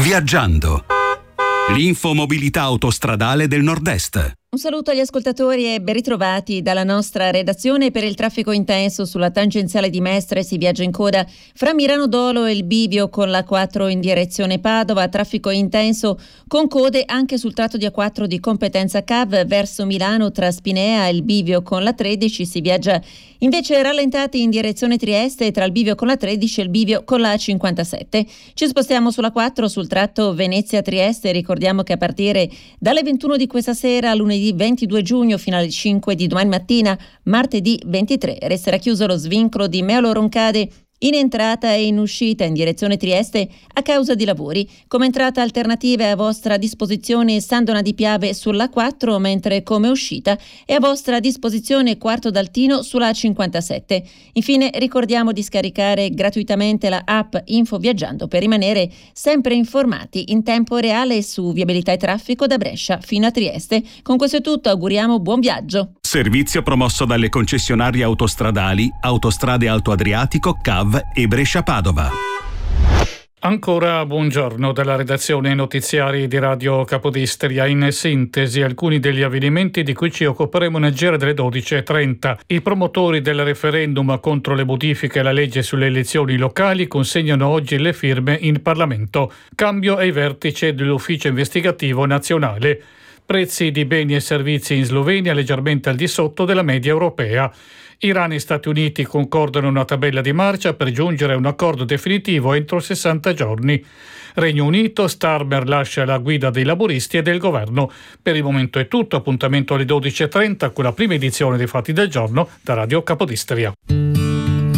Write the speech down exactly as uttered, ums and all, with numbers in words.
Viaggiando. L'infomobilità autostradale del Nord-Est. Un saluto agli ascoltatori e ben ritrovati dalla nostra redazione. Per il traffico intenso sulla tangenziale di Mestre si viaggia in coda fra Mirano Dolo e il bivio con l'A quattro in direzione Padova. Traffico intenso con code anche sul tratto di A quattro di competenza C A V verso Milano tra Spinea e il bivio con l'A tredici. Si viaggia invece rallentati in direzione Trieste tra il bivio con l'A tredici e il bivio con l'A cinquantasette. Ci spostiamo sull'A quattro sul tratto Venezia-Trieste. Ricordiamo che a partire dalle ventuno di questa sera, lunedì ventidue giugno fino alle cinque di domani mattina, martedì ventitré, resterà chiuso lo svincolo di Meolo Roncade in entrata e in uscita in direzione Trieste a causa di lavori. Come entrata alternativa è a vostra disposizione Sandona di Piave sull'A quattro, mentre come uscita è a vostra disposizione Quarto d'Altino sulla A cinquantasette. Infine ricordiamo di scaricare gratuitamente la app Info Viaggiando per rimanere sempre informati in tempo reale su viabilità e traffico da Brescia fino a Trieste. Con questo è tutto, auguriamo buon viaggio. Servizio promosso dalle concessionarie autostradali Autostrade Alto Adriatico, C A V e Brescia-Padova. Ancora buongiorno dalla redazione notiziari di Radio Capodistria. In sintesi alcuni degli avvenimenti di cui ci occuperemo nel giro delle dodici e trenta. I promotori del referendum contro le modifiche alla legge sulle elezioni locali consegnano oggi le firme in Parlamento. Cambio ai vertici dell'ufficio investigativo nazionale. Prezzi di beni e servizi in Slovenia leggermente al di sotto della media europea. Iran e Stati Uniti concordano una tabella di marcia per giungere a un accordo definitivo entro sessanta giorni. Regno Unito, Starmer lascia la guida dei laburisti e del governo. Per il momento è tutto, appuntamento alle dodici e trenta con la prima edizione dei Fatti del Giorno da Radio Capodistria.